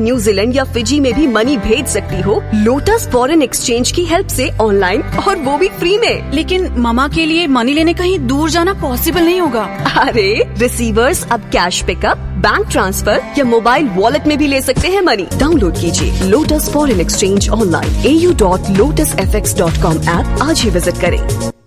New Zealand या Fiji में भी मनी भेज सकती हो लोटस फॉरेन एक्सचेंज की हेल्प से ऑनलाइन, और वो भी फ्री में। लेकिन मामा के लिए मनी लेने कहीं दूर जाना पॉसिबल नहीं होगा। अरे रिसीवर्स अब कैश पिकअप, बैंक ट्रांसफर या मोबाइल वॉलेट में भी ले सकते हैं मनी। डाउनलोड कीजिए lotus foreign exchange online AU.lotusfx.com app आज ही विजिट करें।